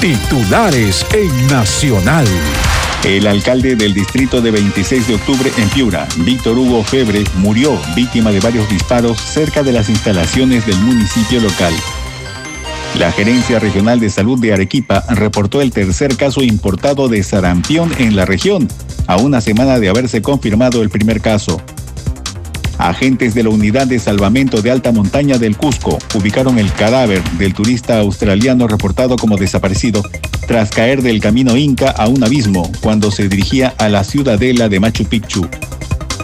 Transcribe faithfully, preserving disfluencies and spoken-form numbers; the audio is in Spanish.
Titulares en Nacional. El alcalde del distrito de veintiséis de octubre en Piura, Víctor Hugo Febre, murió víctima de varios disparos cerca de las instalaciones del municipio local. La Gerencia Regional de Salud de Arequipa reportó el tercer caso importado de sarampión en la región, a una semana de haberse confirmado el primer caso. Agentes de la Unidad de Salvamento de Alta Montaña del Cusco ubicaron el cadáver del turista australiano reportado como desaparecido tras caer del camino Inca a un abismo cuando se dirigía a la ciudadela de Machu Picchu.